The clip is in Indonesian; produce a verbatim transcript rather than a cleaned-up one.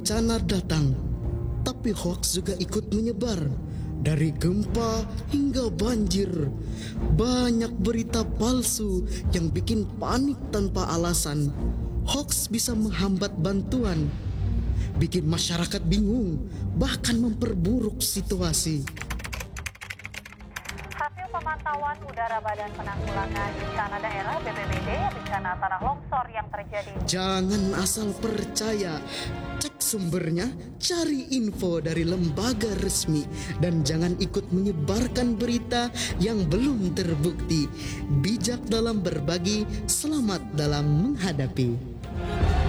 bencana datang, tapi hoax juga ikut menyebar. Dari gempa hingga banjir, banyak berita palsu yang bikin panik tanpa alasan. Hoax bisa menghambat bantuan, bikin masyarakat bingung, bahkan memperburuk situasi. Hasil pemantauan udara Badan Penanggulangan Bencana Daerah B P B D, bencana tanah longsor yang terjadi. Jangan asal percaya, cek sumbernya, cari info dari lembaga resmi, dan jangan ikut menyebarkan berita yang belum terbukti. Bijak dalam berbagi, selamat dalam menghadapi.